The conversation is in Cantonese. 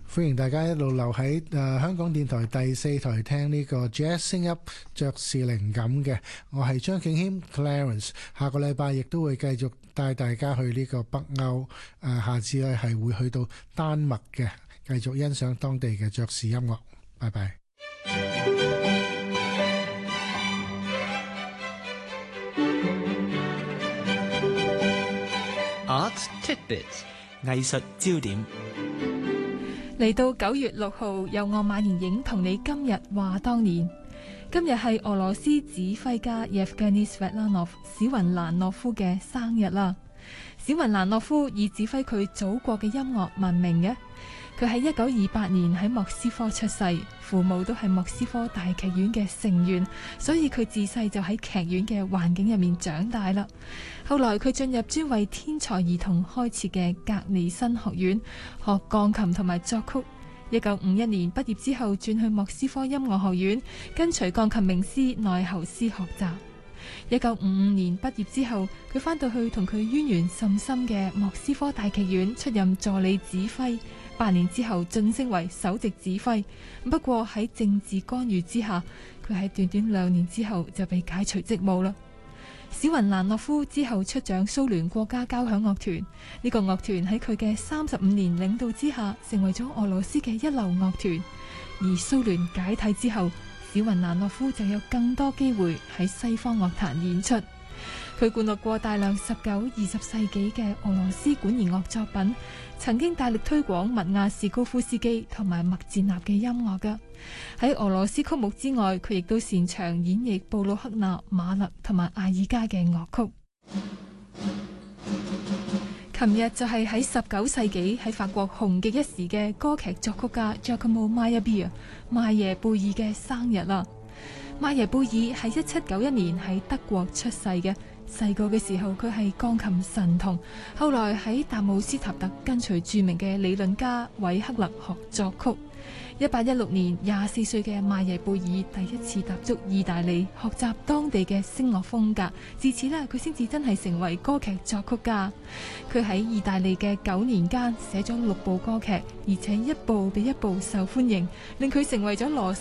歡迎大家一路留喺香港電台第4台聽呢個 Jazz 聲音爵士靈感嘅，我係張敬軒 Clarence。下個禮拜亦都會繼續帶大家去呢個北歐，下次咧係會去到丹麥嘅，繼續欣賞當地嘅爵士音樂。拜拜。 Art Tidbits 藝術焦點。 嚟到9月6號，由我馬連影同你今日話當年。今日係俄羅斯指揮家 Yevgeny Svetlanov 史雲蘭諾夫嘅生日啦。史雲蘭諾夫以指揮佢祖國嘅音樂聞名嘅。佢喺1928年喺莫斯科出世，父母都係莫斯科大劇院嘅成員，所以佢自細就喺劇院嘅環境入面長大啦。後來佢進入專為天才兒童開設嘅格尼辛學院學鋼琴同埋作曲。1951年畢業之後轉去莫斯科音樂學院跟隨鋼琴名師奈侯斯學習。1955年畢業之後，佢返到去同佢淵源甚深嘅莫斯科大劇院出任助理指揮。8年之後晉升為首席指揮，不過喺政治干預之下，佢喺短短2年之後就被解除職務啦。史雲蘭諾夫之後出掌蘇聯國家交響樂團，呢個樂團喺佢嘅35年領導之下，成為咗俄羅斯嘅一流樂團。而蘇聯解體之後，史雲蘭諾夫就有更多機會喺西方樂壇演出。佢灌錄過大量19、20世紀嘅俄羅斯管弦樂作品，曾經大力推廣密亞士高夫斯基同埋麥捷納嘅音樂㗎。喺俄羅斯曲目之外，佢亦都擅長演繹布魯克納、馬勒同埋艾爾加嘅樂曲。琴日就係喺19世紀喺法國紅極一時嘅歌劇作曲家 Giacomo Meyerbeer 邁耶貝爾嘅生日啦。邁耶貝爾喺1791年喺德國出世嘅。細個嘅時候，佢係鋼琴神童，後來喺達姆斯塔特跟隨著名嘅理論家韋克勒學作曲。1816年，24歲嘅邁耶貝爾第一次踏足意大利，學習當地嘅聲樂風格。自此呢，佢先至真係成為歌劇作曲家。佢喺意大利嘅9年間寫咗6部歌劇，而且一部比一部受歡迎，令佢成為咗羅